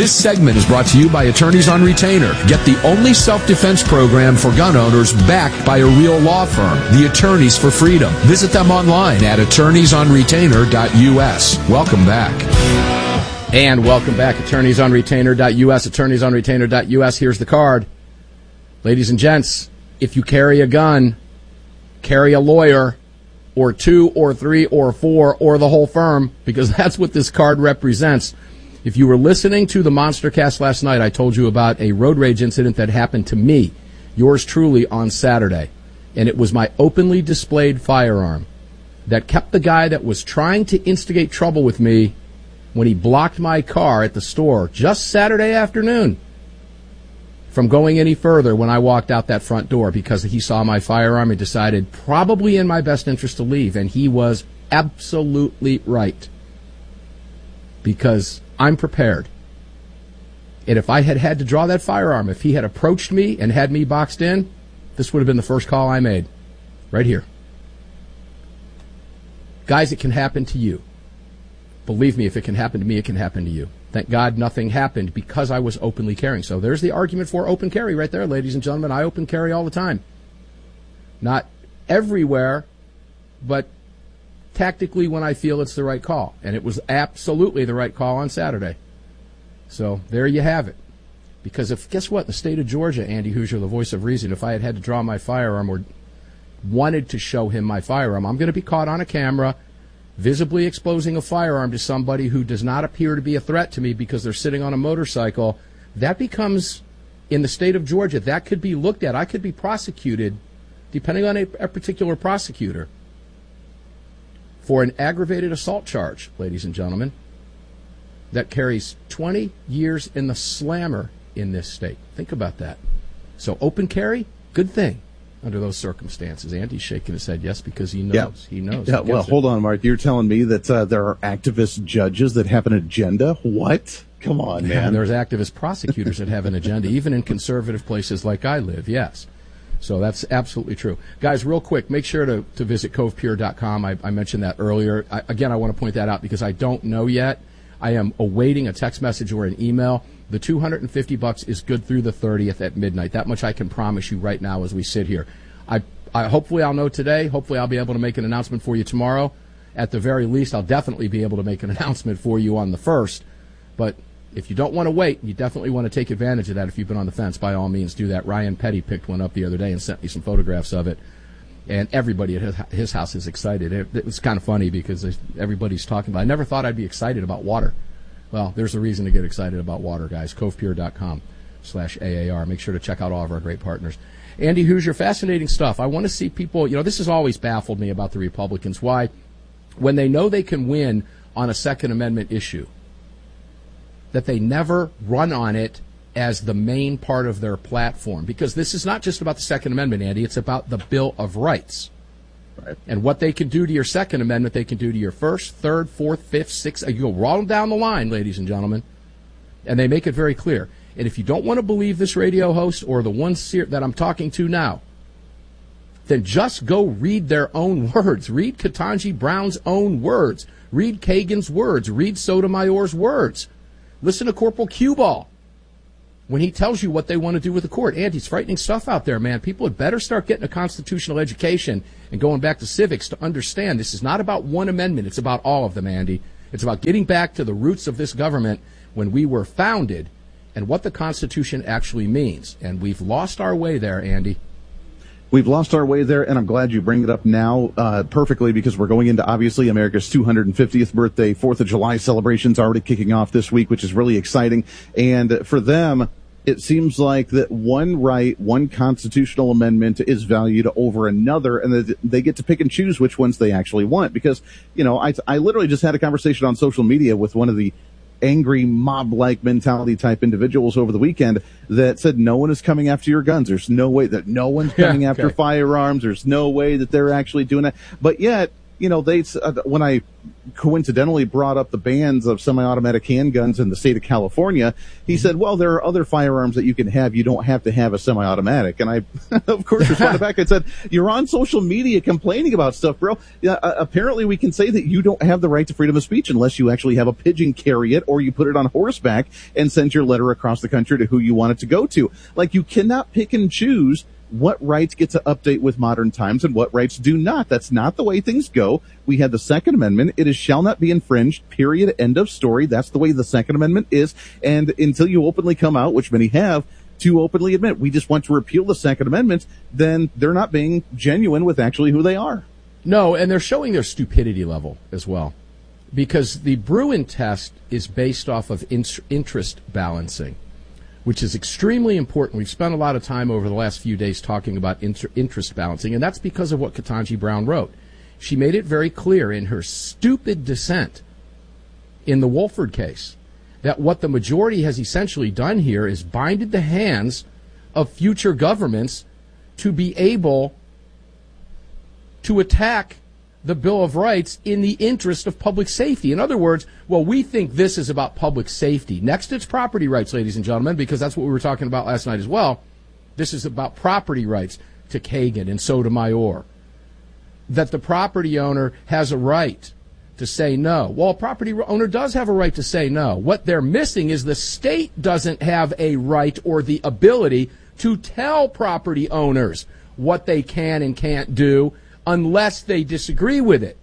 This segment is brought to you by Attorneys on Retainer. Get the only self-defense program for gun owners backed by a real law firm, the Attorneys for Freedom. Visit them online at attorneysonretainer.us. Welcome back. And welcome back, attorneysonretainer.us, attorneysonretainer.us. Here's the card. Ladies and gents, if you carry a gun, carry a lawyer, or 2 or 3 or 4 or the whole firm, because that's what this card represents. If you were listening to the Monstercast last night, I told you about a road rage incident that happened to me, yours truly, on Saturday. And it was my openly displayed firearm that kept the guy that was trying to instigate trouble with me when he blocked my car at the store just Saturday afternoon from going any further when I walked out that front door, because he saw my firearm and decided probably in my best interest to leave. And he was absolutely right, because I'm prepared. And if I had had to draw that firearm, if he had approached me and had me boxed in, this would have been the first call I made, right here. Guys, it can happen to you. Believe me, if it can happen to me, it can happen to you. Thank God nothing happened because I was openly carrying. So there's the argument for open carry right there, ladies and gentlemen. I open carry all the time. Not everywhere, but tactically when I feel it's the right call. And it was absolutely the right call on Saturday. So there you have it. Because guess what? In the state of Georgia, Andy Hoosier, the voice of reason, if I had to draw my firearm or wanted to show him my firearm, I'm going to be caught on a camera visibly exposing a firearm to somebody who does not appear to be a threat to me because they're sitting on a motorcycle. That becomes, in the state of Georgia, that could be looked at. I could be prosecuted, depending on a particular prosecutor, for an aggravated assault charge, ladies and gentlemen, that carries 20 years in the slammer in this state. Think about that. So open carry, good thing. Under those circumstances. Andy's shaking his head yes, because he knows. Yeah. He knows. Yeah, well, hold on, Mark. You're telling me that there are activist judges that have an agenda? What? Come on, man. And there's activist prosecutors that have an agenda, even in conservative places like I live, yes. So that's absolutely true. Guys, real quick, make sure to visit covepure.com. I mentioned that earlier. Again, I want to point that out because I don't know yet. I am awaiting a text message or an email. The $250 is good through the 30th at midnight. That much I can promise you right now as we sit here. I hopefully I'll know today. Hopefully I'll be able to make an announcement for you tomorrow. At the very least, I'll definitely be able to make an announcement for you on the 1st. But if you don't want to wait, you definitely want to take advantage of that. If you've been on the fence, by all means do that. Ryan Petty picked one up the other day and sent me some photographs of it. And everybody at his house is excited. It was kind of funny because everybody's talking about it. I never thought I'd be excited about water. Well, there's a reason to get excited about water, guys. covepure.com/AAR. Make sure to check out all of our great partners. Andy Hoosier, fascinating stuff. I want to see people, this has always baffled me about the Republicans. Why? When they know they can win on a Second Amendment issue, that they never run on it as the main part of their platform. Because this is not just about the Second Amendment, Andy. It's about the Bill of Rights. Right. And what they can do to your Second Amendment, they can do to your First, Third, Fourth, Fifth, Sixth. You go right down the line, ladies and gentlemen. And they make it very clear. And if you don't want to believe this radio host or the ones that I'm talking to now, then just go read their own words. Read Ketanji Brown's own words. Read Kagan's words. Read Sotomayor's words. Listen to Corporal Q-Ball when he tells you what they want to do with the court. Andy, it's frightening stuff out there, man. People had better start getting a constitutional education and going back to civics to understand this is not about one amendment. It's about all of them, Andy. It's about getting back to the roots of this government when we were founded and what the Constitution actually means. And we've lost our way there, Andy. We've lost our way there, and I'm glad you bring it up now perfectly because we're going into, obviously, America's 250th birthday. 4th of July celebrations already kicking off this week, which is really exciting. And for them, it seems like that one right, one constitutional amendment is valued over another, and that they get to pick and choose which ones they actually want. Because, I literally just had a conversation on social media with one of the angry mob-like mentality type individuals over the weekend that said no one is coming after your guns. There's no way that no one's coming after firearms. There's no way that they're actually doing that. But yet when I coincidentally brought up the bans of semi-automatic handguns in the state of California, he said, well, there are other firearms that you can have. You don't have to have a semi-automatic. And I, of course, responded back and said, you're on social media complaining about stuff, bro. Apparently we can say that you don't have the right to freedom of speech unless you actually have a pigeon carry it or you put it on horseback and send your letter across the country to who you want it to go to. Like, you cannot pick and choose what rights get to update with modern times and what rights do not. That's not the way things go. We had the Second Amendment. It is shall not be infringed, period, end of story. That's the way the Second Amendment is. And until you openly come out, which many have, to openly admit we just want to repeal the Second Amendment, then they're not being genuine with actually who they are. No, and they're showing their stupidity level as well. Because the Bruin test is based off of interest balancing, which is extremely important. We've spent a lot of time over the last few days talking about interest balancing, and that's because of what Ketanji Brown wrote. She made it very clear in her stupid dissent in the Wolford case that what the majority has essentially done here is binded the hands of future governments to be able to attack the Bill of Rights in the interest of public safety. In other words, well, we think this is about public safety. Next, it's property rights, ladies and gentlemen, because that's what we were talking about last night as well. This is about property rights to Kagan and Sotomayor. That the property owner has a right to say no. Well, a property owner does have a right to say no. What they're missing is the state doesn't have a right or the ability to tell property owners what they can and can't do unless they disagree with it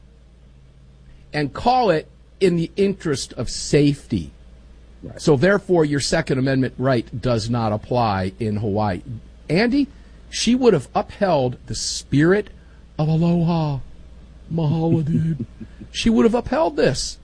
and call it in the interest of safety. Right. So therefore, your Second Amendment right does not apply in Hawaii. Andy, she would have upheld the spirit of aloha. Mahalo, dude. She would have upheld this.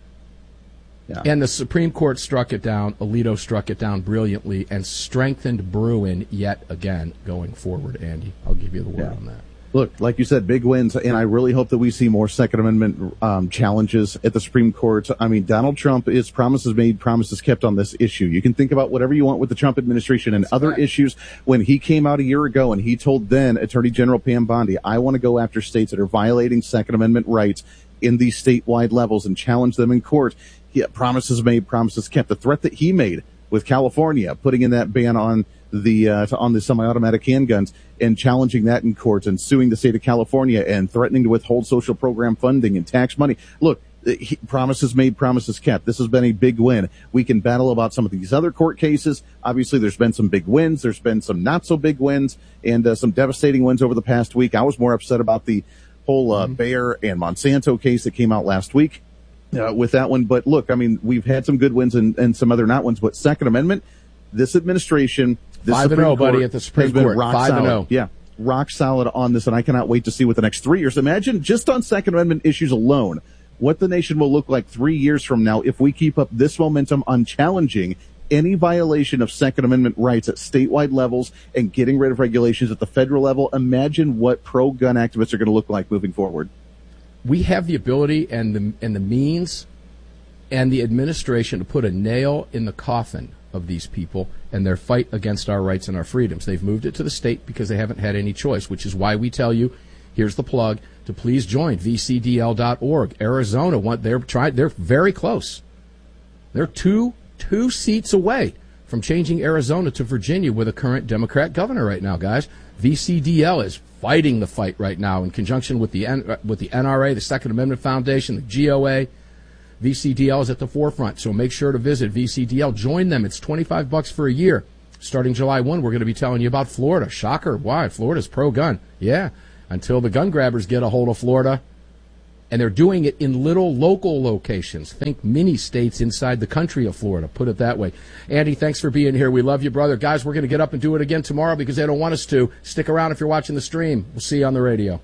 Yeah. And the Supreme Court struck it down. Alito struck it down brilliantly and strengthened Bruin yet again going forward, Andy. I'll give you the word on that. Look, like you said, big wins, and I really hope that we see more Second Amendment challenges at the Supreme Court. I mean, Donald Trump is promises made, promises kept on this issue. You can think about whatever you want with the Trump administration and other issues. When he came out a year ago and he told then Attorney General Pam Bondi, I want to go after states that are violating Second Amendment rights in these statewide levels and challenge them in court. Promises made, promises kept. The threat that he made with California, putting in that ban on the semi-automatic handguns and challenging that in court and suing the state of California and threatening to withhold social program funding and tax money. Look, promises made, promises kept. This has been a big win. We can battle about some of these other court cases. Obviously, there's been some big wins. There's been some not so big wins and some devastating wins over the past week. I was more upset about the whole Bayer and Monsanto case that came out last week with that one. But look, I mean, we've had some good wins and some other not wins. But Second Amendment, this administration, this 5-0, buddy, at the Supreme Court. 5-0. Yeah, rock solid on this, and I cannot wait to see what the next 3 years. Imagine just on Second Amendment issues alone, what the nation will look like 3 years from now if we keep up this momentum on challenging any violation of Second Amendment rights at statewide levels and getting rid of regulations at the federal level. Imagine what pro-gun activists are going to look like moving forward. We have the ability and the means and the administration to put a nail in the coffin of these people and their fight against our rights and our freedoms. They've moved it to the state because they haven't had any choice, which is why we tell you, here's the plug, to please join vcdl.org. Arizona, they're very close. They're two seats away from changing Arizona to Virginia with a current Democrat governor right now, guys. VCDL is fighting the fight right now in conjunction with the NRA, the Second Amendment Foundation, the GOA. VCDL is at the forefront, so make sure to visit VCDL. Join them. It's $25 for a year. Starting July 1, we're going to be telling you about Florida. Shocker. Why? Florida's pro-gun. Yeah, until the gun grabbers get a hold of Florida. And they're doing it in little local locations. Think mini states inside the country of Florida. Put it that way. Andy, thanks for being here. We love you, brother. Guys, we're going to get up and do it again tomorrow because they don't want us to. Stick around if you're watching the stream. We'll see you on the radio.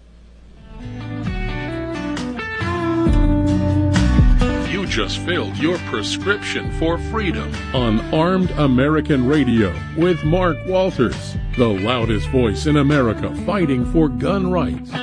You just filled your prescription for freedom on Armed American Radio with Mark Walters, the loudest voice in America fighting for gun rights.